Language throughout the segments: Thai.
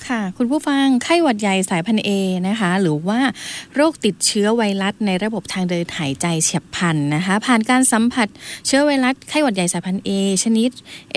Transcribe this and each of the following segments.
ค่ะคุณผู้ฟังไข้หวัดใหญ่สายพันธุ์ A นะคะหรือว่าโรคติดเชื้อไวรัสในระบบทางเดินหายใจเฉียบพลันนะคะผ่านการสัมผัสเชื้อไวรัสไข้หวัดใหญ่สายพันธุ์ A ชนิด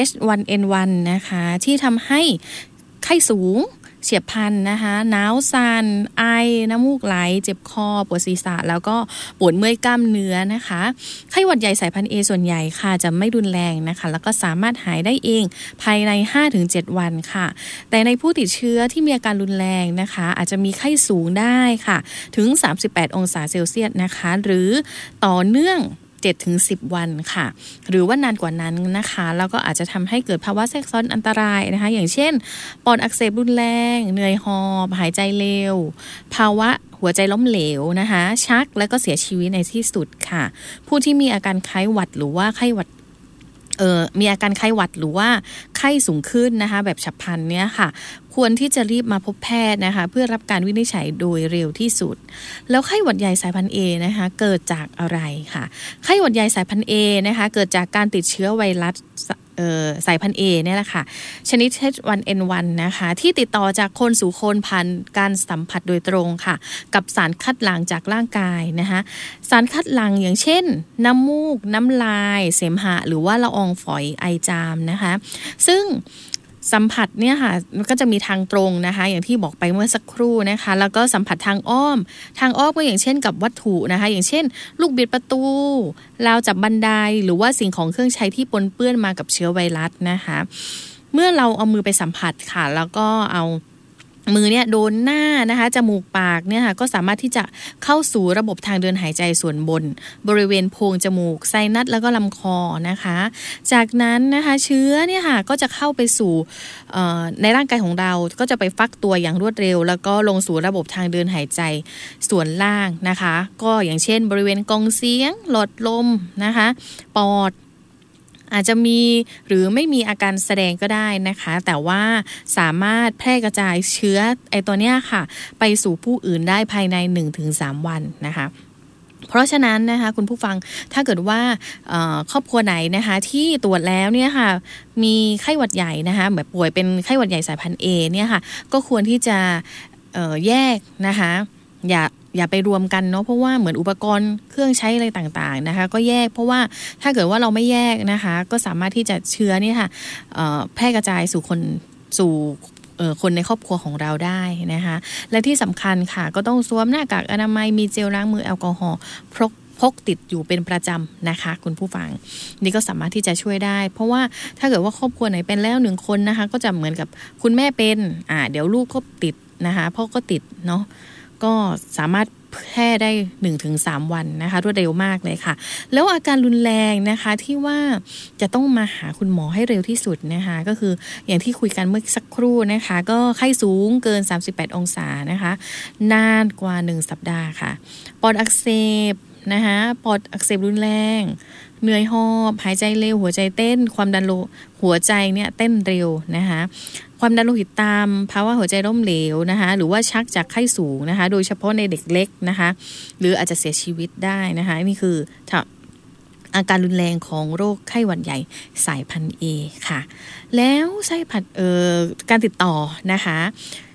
H1N1 นะคะที่ทำให้ไข้สูงเฉียบพลันนะคะหนาวสั่นไอน้ำมูกไหลเจ็บคอปวดศีรษะแล้วก็ปวดเมื่อยกล้ามเนื้อนะคะไข้หวัดใหญ่สายพันธุ์ A ส่วนใหญ่ค่ะจะไม่รุนแรงนะคะแล้วก็สามารถหายได้เองภายใน 5-7 วันค่ะแต่ในผู้ติดเชื้อที่มีอาการรุนแรงนะคะอาจจะมีไข้สูงได้ค่ะถึง38องศาเซลเซียสนะคะหรือต่อเนื่อง7-10 วันค่ะหรือว่านานกว่านั้นนะคะแล้วก็อาจจะทำให้เกิดภาวะแทรกซ้อนอันตรายนะคะอย่างเช่นปอดอักเสบรุนแรงเหนื่อยหอบหายใจเร็วภาวะหัวใจล้มเหลวนะคะชักและก็เสียชีวิตในที่สุดค่ะผู้ที่มีอาการคล้ายหวัดหรือว่าไข้หวัดมีอาการไข้หวัดหรือว่าไข้สูงขึ้นนะคะแบบฉับพลันเนี่ยค่ะควรที่จะรีบมาพบแพทย์นะคะเพื่อรับการวินิจฉัยโดยเร็วที่สุดแล้วไข้หวัดใหญ่สายพันธุ์ A นะคะเกิดจากอะไรค่ะไข้หวัดใหญ่สายพันธุ์ A นะคะเกิดจากการติดเชื้อไวรัสสายพันธุ์ A เนี่ยแหละค่ะชนิด H1N1 นะคะที่ติดต่อจากคนสู่คนผ่านการสัมผัสโดยตรงค่ะกับสารคัดหลั่งจากร่างกายนะคะสารคัดหลั่งอย่างเช่นน้ำมูกน้ำลายเสมหะหรือว่าละอองฝอยไอจามนะคะซึ่งสัมผัสเนี่ยค่ะมันก็จะมีทางตรงนะคะอย่างที่บอกไปเมื่อสักครู่นะคะแล้วก็สัมผัสทางอ้อมก็อย่างเช่นกับวัตถุนะคะอย่างเช่นลูกบิดประตูราวจับบันไดหรือว่าสิ่งของเครื่องใช้ที่ปนเปื้อนมากับเชื้อไวรัสนะคะเมื่อเราเอามือไปสัมผัสค่ะแล้วก็เอามือเนี่ยโดนหน้านะคะจมูกปากเนี่ยค่ะก็สามารถที่จะเข้าสู่ระบบทางเดินหายใจส่วนบนบริเวณโพรงจมูกไซนัสแล้วก็ลำคอนะคะจากนั้นนะคะเชื้อเนี่ยค่ะก็จะเข้าไปสู่ในร่างกายของเราก็จะไปฟักตัวอย่างรวดเร็วแล้วก็ลงสู่ระบบทางเดินหายใจส่วนล่างนะคะก็อย่างเช่นบริเวณกล่องเสียงหลอดลมนะคะปอดอาจจะมีหรือไม่มีอาการแสดงก็ได้นะคะแต่ว่าสามารถแพร่กระจายเชื้อไอตัวเนี้ยค่ะไปสู่ผู้อื่นได้ภายใน 1-3 วันนะคะเพราะฉะนั้นนะคะคุณผู้ฟังถ้าเกิดว่าครอบครัวไหนนะคะที่ตรวจแล้วเนี่ยค่ะมีไข้หวัดใหญ่นะคะแบบป่วยเป็นไข้หวัดใหญ่สายพันธุ์ A เนี่ยค่ะก็ควรที่จะแยกนะคะอย่าไปรวมกันเนาะเพราะว่าเหมือนอุปกรณ์เครื่องใช้อะไรต่างๆนะคะก็แยกเพราะว่าถ้าเกิดว่าเราไม่แยกนะคะก็สามารถที่จะเชื้อเนี่ยค่ะแพร่กระจายสู่คนในครอบครัวของเราได้นะคะและที่สำคัญค่ะก็ต้องสวมหน้ากากอนามัยมีเจลล้างมือแอลกอฮอล์พกติดอยู่เป็นประจำนะคะคุณผู้ฟังนี่ก็สามารถที่จะช่วยได้เพราะว่าถ้าเกิดว่าครอบครัวไหนเป็นแล้ว1คนนะคะก็จะเหมือนกับคุณแม่เป็นเดี๋ยวลูกก็ติดนะคะพ่อก็ติดเนาะก็สามารถแพร่ได้ 1-3 วันนะคะรวดเร็วมากเลยค่ะแล้วอาการรุนแรงนะคะที่ว่าจะต้องมาหาคุณหมอให้เร็วที่สุดนะคะก็คืออย่างที่คุยกันเมื่อสักครู่นะคะก็ไข้สูงเกิน38องศานะคะนานกว่า1สัปดาห์ค่ะปอดอักเสบนะคะปอดอักเสบรุนแรงเหนื่อยหอบหายใจเร็วหัวใจเต้นความดันโลหัวใจเนี่ยเต้นเร็วนะคะความดันโลหิตต่ำภาวะหัวใจล้มเหลวนะคะหรือว่าชักจากไข้สูงนะคะโดยเฉพาะในเด็กเล็กนะคะหรืออาจจะเสียชีวิตได้นะคะนี่คืออาการรุนแรงของโรคไข้หวัดใหญ่สายพันธุ์ A ค่ะแล้วสายพันธุ์การติดต่อนะคะ